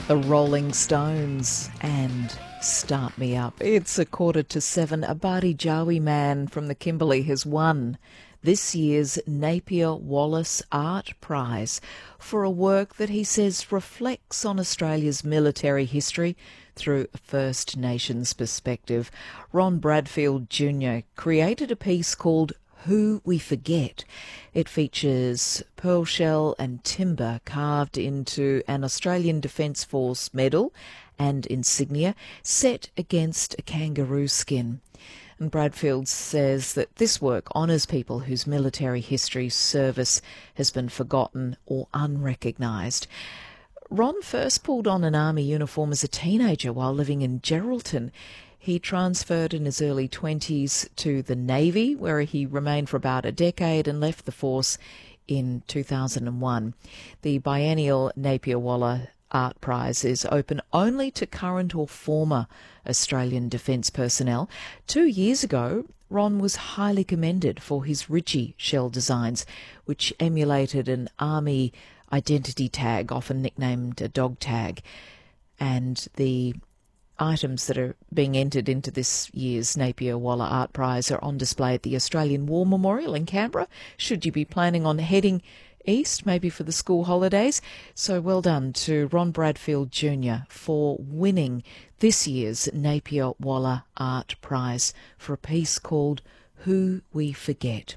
The Rolling Stones and Start Me Up. It's 7:15. A Bardijawi man from the Kimberley has won this year's Napier Wallace Art Prize for a work that he says reflects on Australia's military history through a First Nations perspective. Ron Bradfield Jr. created a piece called Who We Forget. It features pearl shell and timber carved into an Australian Defence Force medal and insignia set against a kangaroo skin. And Bradfield says that this work honours people whose military history service has been forgotten or unrecognised. Ron first pulled on an army uniform as a teenager while living in Geraldton. He transferred in his early 20s to the Navy, where he remained for about a decade and left the force in 2001. The biennial Napier Wallace Art Prize is open only to current or former Australian Defence personnel. 2 years ago, Ron was highly commended for his Ritchie shell designs, which emulated an army identity tag, often nicknamed a dog tag. And the items that are being entered into this year's Napier Wallace Art Prize are on display at the Australian War Memorial in Canberra, should you be planning on heading east, maybe for the school holidays. So well done to Ron Bradfield Jr. for winning this year's Napier Wallace Art Prize for a piece called Who We Forget.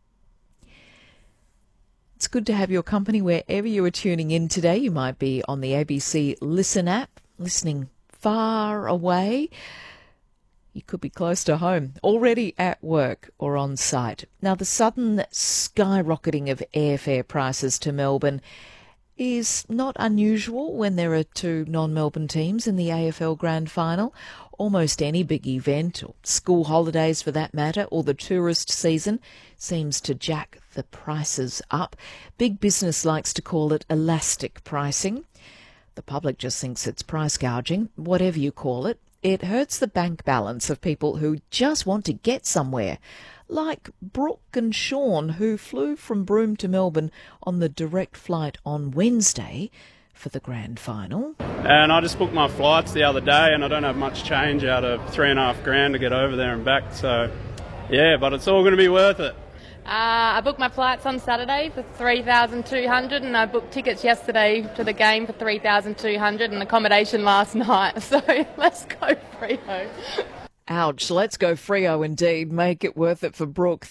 It's good to have your company wherever you are tuning in today. You might be on the ABC Listen app, listening far away. You could be close to home, already at work or on site. Now, the sudden skyrocketing of airfare prices to Melbourne is not unusual when there are two non-Melbourne teams in the AFL Grand Final. Almost any big event, or school holidays for that matter, or the tourist season seems to jack the prices up. Big business likes to call it elastic pricing. The public just thinks it's price gouging, whatever you call it. It hurts the bank balance of people who just want to get somewhere, like Brooke and Sean, who flew from Broome to Melbourne on the direct flight on Wednesday for the grand final. And I just booked my flights the other day and I don't have much change out of $3,500 to get over there and back. So, yeah, but it's all going to be worth it. I booked my flights on Saturday for $3,200 and I booked tickets yesterday to the game for $3,200 and accommodation last night. So let's go Freo. Ouch, let's go Freo indeed. Make it worth it for Brooke.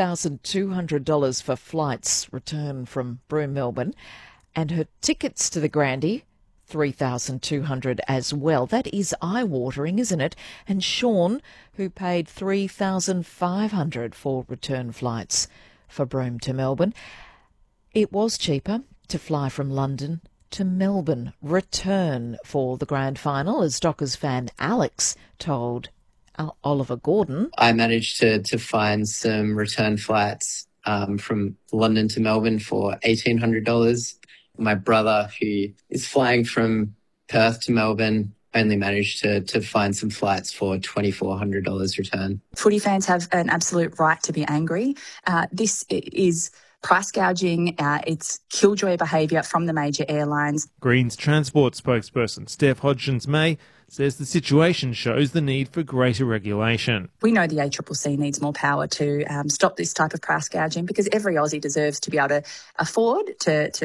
$3,200 for flights return from Broome, Melbourne. And her tickets to the Grandie, $3,200 as well. That is eye-watering, isn't it? And Sean, who paid $3,500 for return flights for Broome to Melbourne. It was cheaper to fly from London to Melbourne. Return for the grand final, as Dockers fan Alex told Oliver Gordon. I managed to find some return flights from London to Melbourne for $1,800. My brother, who is flying from Perth to Melbourne, only managed to find some flights for $2,400 return. Footy fans have an absolute right to be angry. This is price gouging. It's killjoy behaviour from the major airlines. Greens Transport spokesperson Steph Hodgins-May says the situation shows the need for greater regulation. We know the ACCC needs more power to stop this type of price gouging, because every Aussie deserves to be able to afford to